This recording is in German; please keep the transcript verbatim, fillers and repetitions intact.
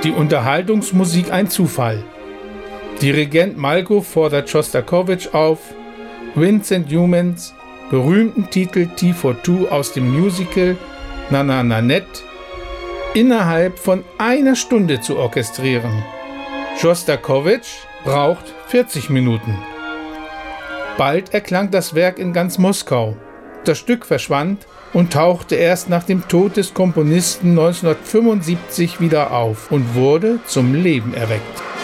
die Unterhaltungsmusik ein Zufall. Dirigent Malko fordert Schostakowitsch auf, Vincent Youmans berühmten Titel T for Two aus dem Musical Nana Nanette innerhalb von einer Stunde zu orchestrieren. Schostakowitsch braucht vierzig Minuten. Bald erklang das Werk in ganz Moskau. Das Stück verschwand und tauchte erst nach dem Tod des Komponisten neunzehnhundertfünfundsiebzig wieder auf und wurde zum Leben erweckt.